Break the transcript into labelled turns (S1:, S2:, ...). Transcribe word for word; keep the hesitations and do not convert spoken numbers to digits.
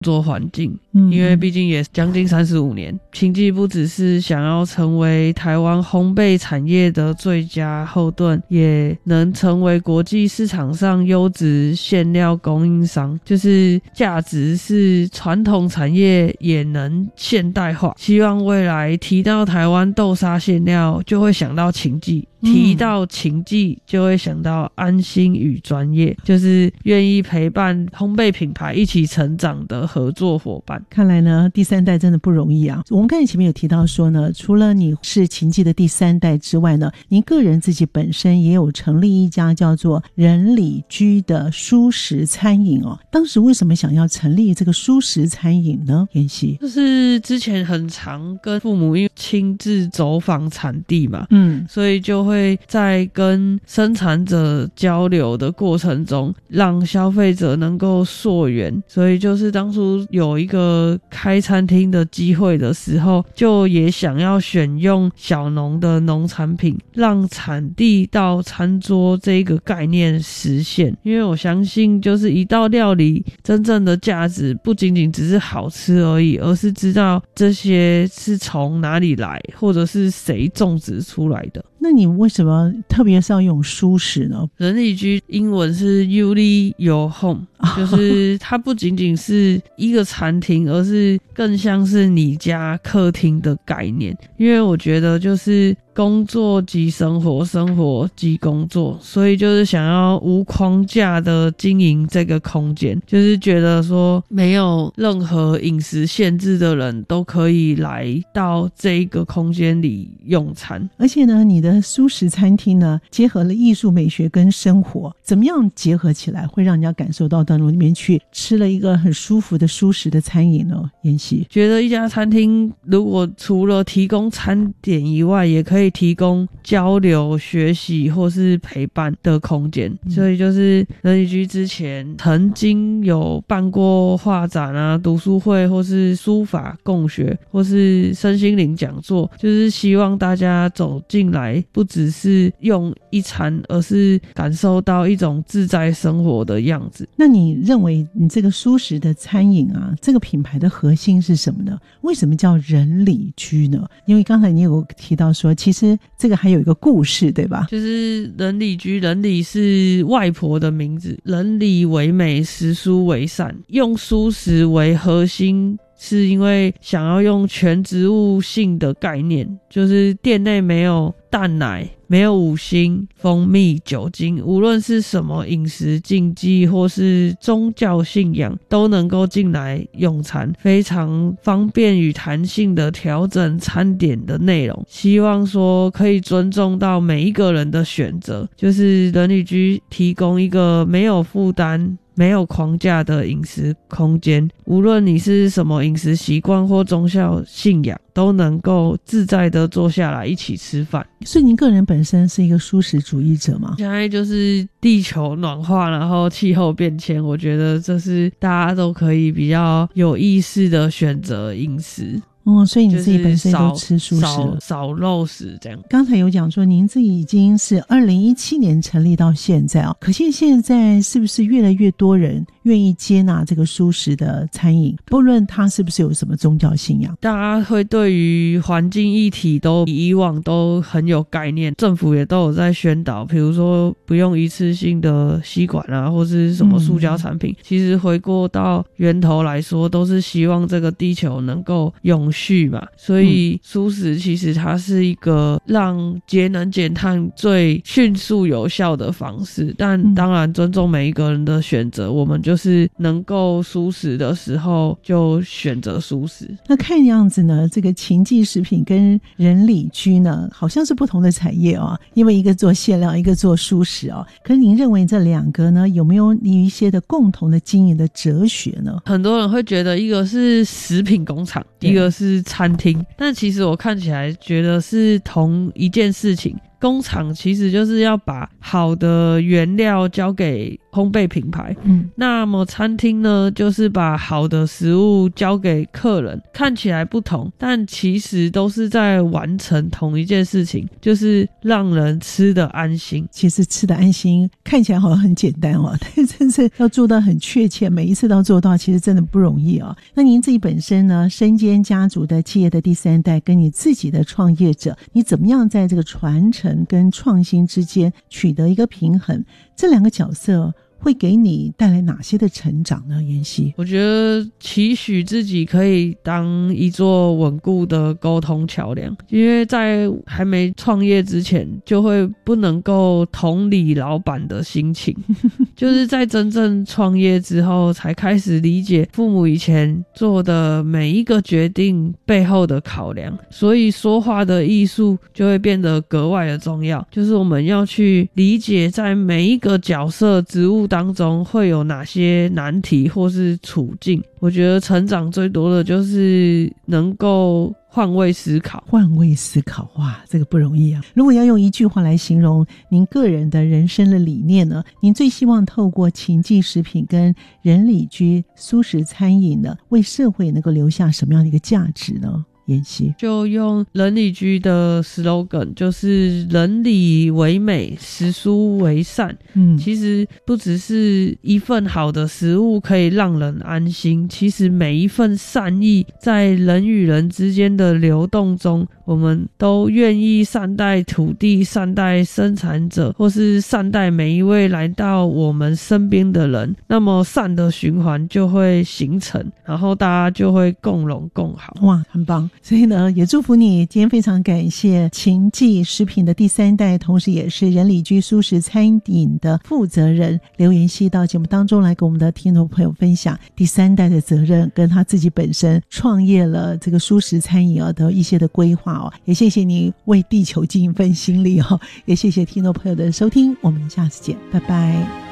S1: 作环境，嗯，因为毕竟也将近三十五年，清记不只是想要成为台湾烘焙产业的最佳后盾，也能成为国际市场上优质馅料供应商，就是价值是传统产业也能现代化。希望未来提到台湾豆沙馅料就会想到清记，提到清记就会想到安心与专业，就是愿意陪伴烘焙品牌一起成长的合作伙伴。
S2: 看来呢第三代真的不容易啊。我们刚才前面有提到说呢，除了你是清记的第三代之外呢，您个人自己本身也有成立一家叫做人里居的蔬食餐饮哦。当时为什么想要成立这个蔬食餐饮呢？妍希，
S1: 就是之前很常跟父母因为亲自走访产地嘛，嗯，所以就会在跟生产者交流的过程中让消费者能够溯源，所以就是当初有一个开餐厅的机会的时候，就也想要选用小农的农产品，让产地到餐桌这个概念实现。因为我相信就是一道料理真正的价值不仅仅只是好吃而已，而是知道这些是从哪里来，或者是谁种植出来的。
S2: 那你为什么特别是要用蔬食呢？
S1: 人里居英文是 You Live Your Home， 就是它不仅仅是一个餐厅，而是更像是你家客厅的概念。因为我觉得就是工作即生活，生活即工作，所以就是想要无框架的经营这个空间，就是觉得说没有任何饮食限制的人都可以来到这个空间里用餐。
S2: 而且呢你的蔬食餐厅呢结合了艺术美学跟生活，怎么样结合起来会让人家感受到到里面去吃了一个很舒服的蔬食的餐饮呢？妍希
S1: 觉得一家餐厅如果除了提供餐点以外，也可以提供交流学习或是陪伴的空间、嗯、所以就是人里居之前曾经有办过画展啊、读书会或是书法共学或是身心灵讲座，就是希望大家走进来不只是用一餐，而是感受到一种自在生活的样子。
S2: 那你认为你这个蔬食的餐饮啊，这个品牌的核心是什么呢？为什么叫人里居呢？因为刚才你有提到说其实这个还有一个故事对吧？
S1: 就是人里居，人里是外婆的名字，人里为美，食蔬为善，用蔬食为核心，是因为想要用全植物性的概念，就是店内没有蛋奶，没有五辛、蜂蜜、酒精，无论是什么饮食禁忌或是宗教信仰都能够进来用餐，非常方便与弹性的调整餐点的内容，希望说可以尊重到每一个人的选择，就是人里居提供一个没有负担没有框架的饮食空间，无论你是什么饮食习惯或宗教信仰，都能够自在的坐下来一起吃饭。
S2: 所以您个人本身是一个蔬食主义者吗？
S1: 现在就是地球暖化，然后气候变迁，我觉得这是大家都可以比较有意识的选择饮食。
S2: 哦，所以你自己本身都吃蔬食了，
S1: 少少肉食这样。
S2: 刚才有讲说您自己已经是二零一七年成立到现在啊，可见现在是不是越来越多人愿意接纳这个蔬食的餐饮，不论他是不是有什么宗教信仰？
S1: 大家会对于环境议题都比以往都很有概念，政府也都有在宣导，比如说不用一次性的吸管啊，或是什么塑胶产品、嗯、其实回过到源头来说，都是希望这个地球能够永续嘛，所以蔬食其实它是一个让节能减碳最迅速有效的方式，但当然尊重每一个人的选择，我们就是能够蔬食的时候就选择蔬食。
S2: 那看样子呢，这个秦记食品跟人里居呢好像是不同的产业哦，因为一个做馅料，一个做蔬食哦。可是您认为这两个呢有没有一些的共同的经营的哲学呢？
S1: 很多人会觉得一个是食品工厂，一个是餐厅，但其实我看起来觉得是同一件事情。工厂其实就是要把好的原料交给烘焙品牌。
S2: 嗯，
S1: 那么餐厅呢，就是把好的食物交给客人，看起来不同，但其实都是在完成同一件事情，就是让人吃得安心。
S2: 其实吃得安心看起来好像很简单哦，但真是要做到很确切，每一次都做到，其实真的不容易哦。那您自己本身呢，身兼家族的企业的第三代，跟你自己的创业者，你怎么样在这个传承跟创新之间取得一个平衡？这两个角色会给你带来哪些的成长呢？妍希，
S1: 我觉得期许自己可以当一座稳固的沟通桥梁，因为在还没创业之前就会不能够同理老板的心情就是在真正创业之后才开始理解父母以前做的每一个决定背后的考量，所以说话的艺术就会变得格外的重要，就是我们要去理解在每一个角色职务当中会有哪些难题或是处境。我觉得成长最多的就是能够换位思考。
S2: 换位思考，哇，这个不容易啊。如果要用一句话来形容您个人的人生的理念呢，您最希望透过秦记食品跟人里居素食餐饮呢，为社会能够留下什么样的一个价值呢？妍希，
S1: 就用人里居的 slogan， 就是人里为美，食蔬为善。嗯，其实不只是一份好的食物可以让人安心，其实每一份善意在人与人之间的流动中，我们都愿意善待土地，善待生产者，或是善待每一位来到我们身边的人，那么善的循环就会形成，然后大家就会共荣共好。
S2: 哇，很棒。所以呢，也祝福你。今天非常感谢秦记食品的第三代，同时也是人里居素食餐饮的负责人刘妍希到节目当中来跟我们的听众朋友分享第三代的责任，跟他自己本身创业了这个素食餐饮啊的一些的规划哦。也谢谢你为地球尽一份心力哦，也谢谢听众朋友的收听，我们下次见，拜拜。